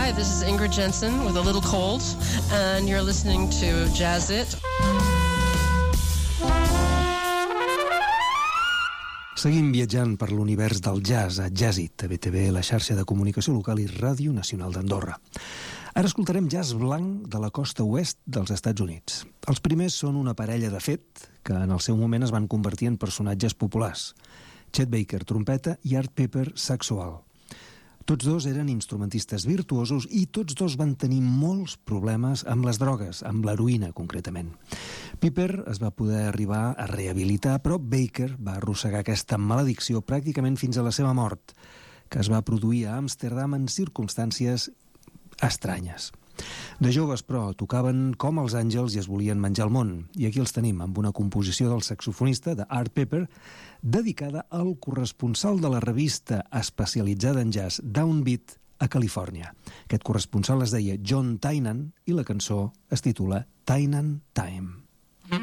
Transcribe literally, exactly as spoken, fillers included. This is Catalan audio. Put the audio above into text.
Hi, this is Ingrid Jensen with a little cold, and you're listening to Jazz It. Seguim viatjant per l'univers del jazz a Jazz It, a B T V, la xarxa de comunicació local i Ràdio Nacional d'Andorra. Ara escoltarem jazz blanc de la costa oest dels Estats Units. Els primers són una parella de fet que en el seu moment es van convertir en personatges populars. Chet Baker, trompeta, i Art Pepper, saxo alt. Tots dos eren instrumentistes virtuosos i tots dos van tenir molts problemes amb les drogues, amb l'heroïna concretament. Pepper es va poder arribar a rehabilitar, però Baker va arrossegar aquesta maledicció pràcticament fins a la seva mort, que es va produir a Amsterdam en circumstàncies estranyes. De joves, però, tocaven com els àngels i es volien menjar el món. I aquí els tenim, amb una composició del saxofonista, de Art Pepper, dedicada al corresponsal de la revista especialitzada en jazz Downbeat a Califòrnia. Aquest corresponsal es deia John Tynan i la cançó es titula Tynan Time.